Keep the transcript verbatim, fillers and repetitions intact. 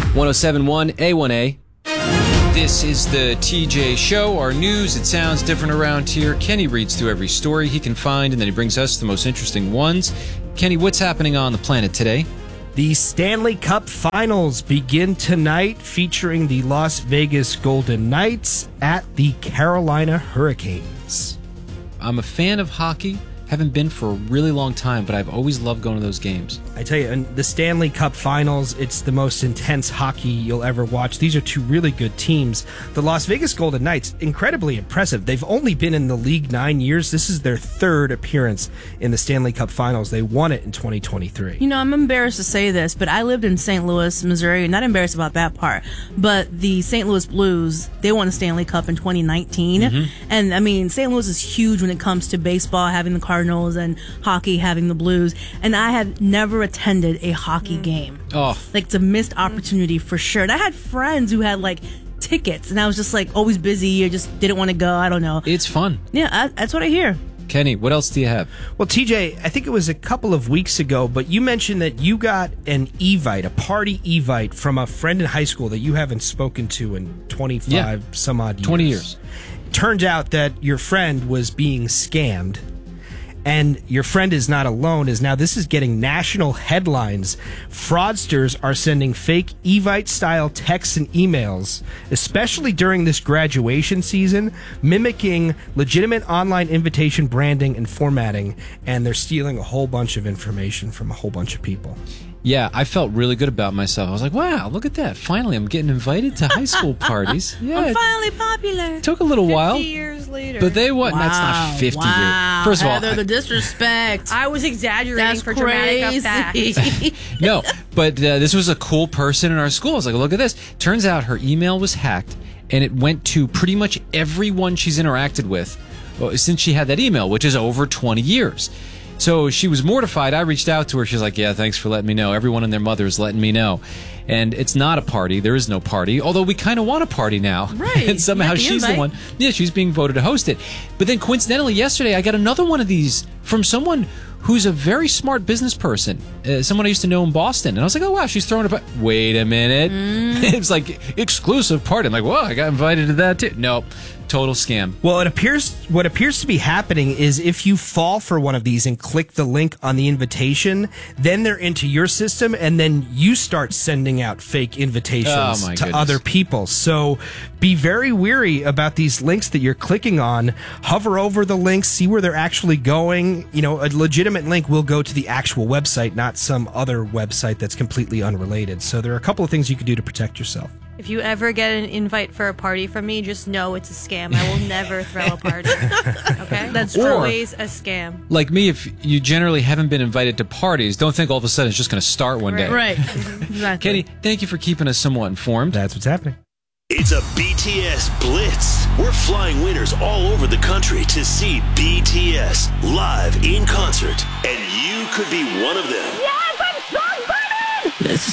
one oh seven point one A one A. This is the T J Show, our news. It sounds different around here. Kenny reads through every story he can find, and then he brings us the most interesting ones. Kenny, what's happening on the planet today? The Stanley Cup Finals begin tonight, featuring the Las Vegas Golden Knights at the Carolina Hurricanes. I'm a fan of hockey. Haven't been for a really long time, but I've always loved going to those games. I tell you, in the Stanley Cup Finals, it's the most intense hockey you'll ever watch. These are two really good teams. The Las Vegas Golden Knights, incredibly impressive. They've only been in the league nine years. This is their third appearance in the Stanley Cup Finals. They won it in twenty twenty-three. You know, I'm embarrassed to say this, but I lived in Saint Louis, Missouri. Not embarrassed about that part, but the Saint Louis Blues, they won the Stanley Cup in twenty nineteen. Mm-hmm. And, I mean, Saint Louis is huge when it comes to baseball, having the Cardinals, and hockey having the Blues. And I had never attended a hockey game. Oh. Like, it's a missed opportunity for sure. And I had friends who had, like, tickets, and I was just, like, always busy or just didn't want to go. I don't know. It's fun. Yeah, I, that's what I hear. Kenny, what else do you have? Well, T J, I think it was a couple of weeks ago, but you mentioned that you got an Evite, a party Evite, from a friend in high school that you haven't spoken to in twenty-five yeah. some odd years. twenty years. Turns out that your friend was being scammed. And your friend is not alone, as now this is getting national headlines. Fraudsters are sending fake Evite-style texts and emails, especially during this graduation season, mimicking legitimate online invitation branding and formatting, and they're stealing a whole bunch of information from a whole bunch of people. Yeah, I felt really good about myself. I was like, wow, look at that. Finally, I'm getting invited to high school parties. Yeah, I'm finally popular. It took a little while. fifty years later. But they what? Wow, That's not fifty wow. years. First of all, Heather, I, the disrespect. I was exaggerating That's for dramatic crazy. effect. no, but uh, this was a cool person in our school. I was like, look at this. Turns out her email was hacked, and it went to pretty much everyone she's interacted with uh, since she had that email, which is over twenty years. So she was mortified. I reached out to her. She's like, yeah, thanks for letting me know. Everyone and their mother is letting me know. And it's not a party. There is no party. Although we kind of want a party now. Right. And somehow the she's invite. the one. Yeah, she's being voted to host it. But then coincidentally, yesterday, I got another one of these from someone who's a very smart business person. Uh, someone I used to know in Boston. And I was like, oh, wow, she's throwing a party. Wait a minute. Mm. It's like exclusive party. I'm like, whoa, I got invited to that too. Nope. Total scam. Well, it appears what appears to be happening is if you fall for one of these and click the link on the invitation, then they're into your system, and then you start sending out fake invitations Oh, my to goodness. other people. So be very wary about these links that you're clicking on. Hover over the links, see where they're actually going. You know, a legitimate link will go to the actual website, not some other website that's completely unrelated. So there are a couple of things you can do to protect yourself. If you ever get an invite for a party from me, just know it's a scam. I will never throw a party. Okay? That's It's true. always a scam. Like me, if you generally haven't been invited to parties, don't think all of a sudden it's just going to start one day. Right. Exactly. Kenny, thank you for keeping us somewhat informed. That's what's happening. It's a B T S Blitz. We're flying winners all over the country to see B T S live in concert, and you could be one of them. Yes, I'm so excited! This